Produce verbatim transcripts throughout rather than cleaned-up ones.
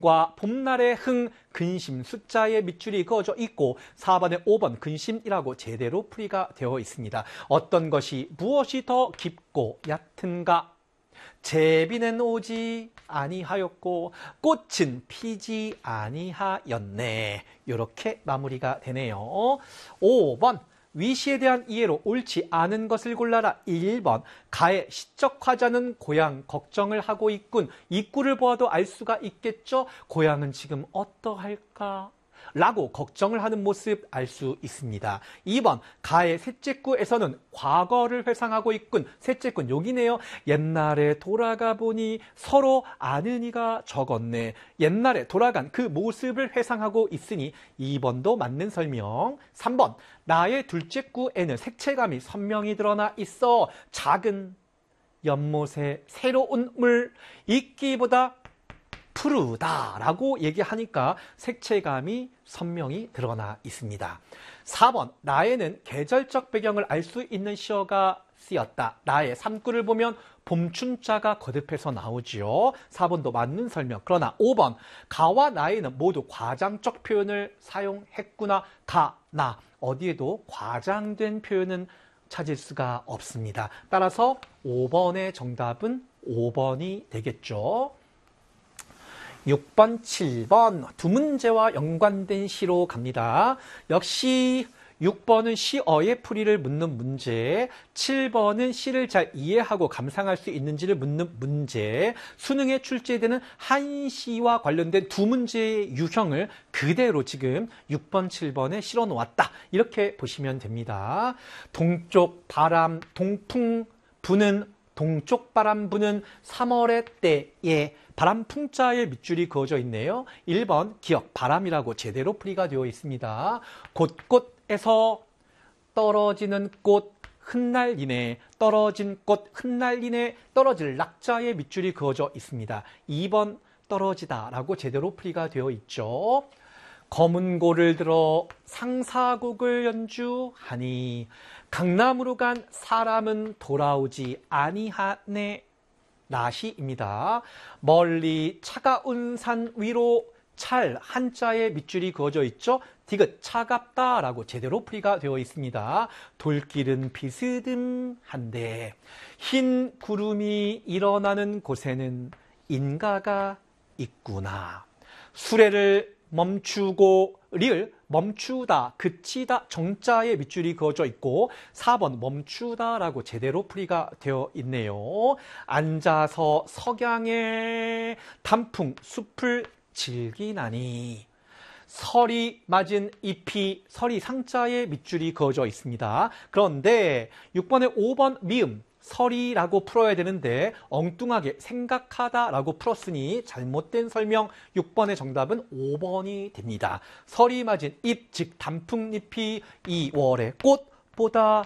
과 봄날의 흥, 근심 숫자의 밑줄이 그어져 있고 사 번에 오 번 근심이라고 제대로 풀이가 되어 있습니다. 어떤 것이 무엇이 더 깊고 얕은가? 제비는 오지 아니하였고 꽃은 피지 아니하였네. 이렇게 마무리가 되네요. 오 번 위시에 대한 이해로 옳지 않은 것을 골라라. 일 번 가의 시적화자는 고향 걱정을 하고 있군. 입구를 보아도 알 수가 있겠죠. 고향은 지금 어떠할까? 라고 걱정을 하는 모습 알 수 있습니다. 이 번 가의 셋째구에서는 과거를 회상하고 있군. 셋째구 여기네요. 옛날에 돌아가 보니 서로 아는 이가 적었네. 옛날에 돌아간 그 모습을 회상하고 있으니 이 번도 맞는 설명. 삼 번 나의 둘째구에는 색채감이 선명히 드러나 있어. 작은 연못에 새로운 물 있기보다 푸르다라고 얘기하니까 색채감이 선명히 드러나 있습니다. 사 번 나에는 계절적 배경을 알 수 있는 시어가 쓰였다. 나의 삼구를 보면 봄춘자가 거듭해서 나오지요. 사 번도 맞는 설명. 그러나 오 번 가와 나에는 모두 과장적 표현을 사용했구나. 가, 나 어디에도 과장된 표현은 찾을 수가 없습니다. 따라서 오 번의 정답은 오 번이 되겠죠. 육 번, 칠 번 두 문제와 연관된 시로 갑니다. 역시 육 번은 시어의 풀이를 묻는 문제, 칠 번은 시를 잘 이해하고 감상할 수 있는지를 묻는 문제, 수능에 출제되는 한시와 관련된 두 문제의 유형을 그대로 지금 육 번, 칠 번에 실어 놓았다. 이렇게 보시면 됩니다. 동쪽 바람, 동풍 부는 동쪽 바람 부는 삼월의 때에 바람 풍자의 밑줄이 그어져 있네요. 일 번 기억 바람이라고 제대로 풀이가 되어 있습니다. 곳곳에서 떨어지는 꽃 흩날리네. 떨어진 꽃 흩날리네. 떨어질 낙자의 밑줄이 그어져 있습니다. 이 번 떨어지다라고 제대로 풀이가 되어 있죠. 검은 고를 들어 상사곡을 연주하니 강남으로 간 사람은 돌아오지 아니하네. 나시입니다. 멀리 차가운 산 위로 찰 한자의 밑줄이 그어져 있죠. 디귿 차갑다라고 제대로 풀이가 되어 있습니다. 돌길은 비스듬한데 흰 구름이 일어나는 곳에는 인가가 있구나. 수레를 멈추고 리을 멈추다, 그치다, 정자의 밑줄이 그어져 있고 사 번 멈추다라고 제대로 풀이가 되어 있네요. 앉아서 석양의 단풍 숲을 즐기나니 설이 맞은 잎이 설이 상자의 밑줄이 그어져 있습니다. 그런데 육 번에 오 번 미음 설이라고 풀어야 되는데 엉뚱하게 생각하다라고 풀었으니 잘못된 설명. 육 번의 정답은 오 번이 됩니다. 설이 맞은 잎, 즉 단풍잎이 이월의 꽃보다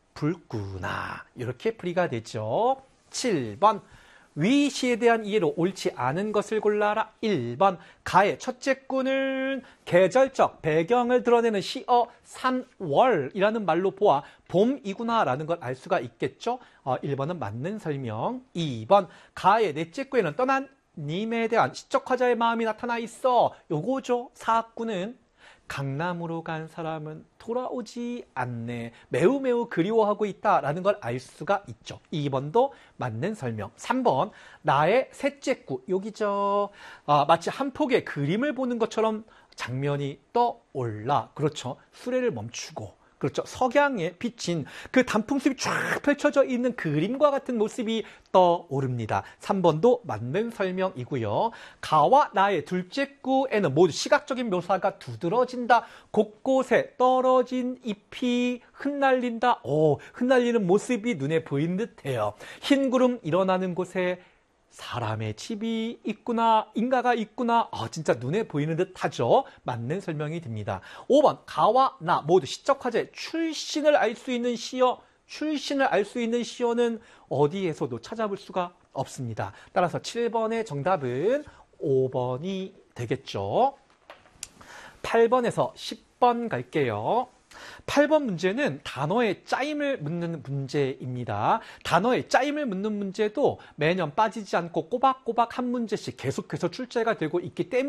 붉구나. 이렇게 풀이가 되죠. 칠 번 위시에 대한 이해로 옳지 않은 것을 골라라. 일 번 가의 첫째 구는 계절적 배경을 드러내는 시어 삼월이라는 말로 보아 봄이구나 라는 걸 알 수가 있겠죠. 어, 일 번은 맞는 설명. 이 번 가의 넷째 구에는 떠난 님에 대한 시적 화자의 마음이 나타나 있어. 요거죠. 사구는 강남으로 간 사람은 돌아오지 않네. 매우 매우 그리워하고 있다라는 걸 알 수가 있죠. 이 번도 맞는 설명. 삼 번 나의 셋째 구 여기죠. 아, 마치 한 폭의 그림을 보는 것처럼 장면이 떠올라. 그렇죠. 수레를 멈추고 그렇죠. 석양에 비친 그 단풍숲이 쫙 펼쳐져 있는 그림과 같은 모습이 떠오릅니다. 삼 번도 맞는 설명이고요. 가와 나의 둘째 구에는 모두 시각적인 묘사가 두드러진다. 곳곳에 떨어진 잎이 흩날린다. 오, 흩날리는 모습이 눈에 보이는 듯해요. 흰 구름 일어나는 곳에 사람의 집이 있구나, 인가가 있구나. 아, 진짜 눈에 보이는 듯 하죠. 맞는 설명이 됩니다. 오 번 가와 나 모두 시적 화자의 출신을 알 수 있는 시어, 출신을 알 수 있는 시어는 어디에서도 찾아볼 수가 없습니다. 따라서 칠 번의 정답은 오 번이 되겠죠. 팔 번에서 십 번 갈게요. 팔 번 문제는 단어의 짜임을 묻는 문제입니다. 단어의 짜임을 묻는 문제도 매년 빠지지 않고 꼬박꼬박 한 문제씩 계속해서 출제가 되고 있기 때문에